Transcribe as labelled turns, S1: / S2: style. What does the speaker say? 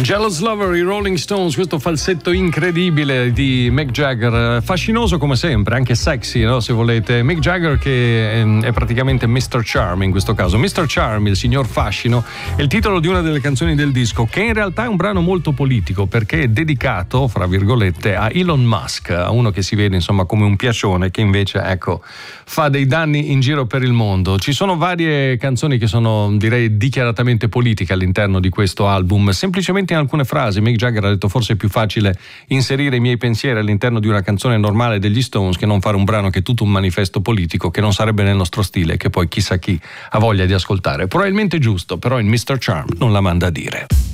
S1: Jealous Lover, i Rolling Stones, questo falsetto incredibile di Mick Jagger, fascinoso come sempre, anche sexy, no? Se volete. Mick Jagger che è praticamente Mr. Charm in questo caso. Mr. Charm, il signor fascino, è il titolo di una delle canzoni del disco, che in realtà è un brano molto politico perché è dedicato, fra virgolette, a Elon Musk, a uno che si vede insomma come un piacione che invece, ecco, fa dei danni in giro per il mondo. Ci sono varie canzoni che sono, direi, dichiaratamente politiche all'interno di questo album. Semplicemente in alcune frasi Mick Jagger ha detto: forse è più facile inserire i miei pensieri all'interno di una canzone normale degli Stones che non fare un brano che è tutto un manifesto politico, che non sarebbe nel nostro stile, che poi chissà chi ha voglia di ascoltare. Probabilmente giusto, però il Mr. Charm non la manda a dire.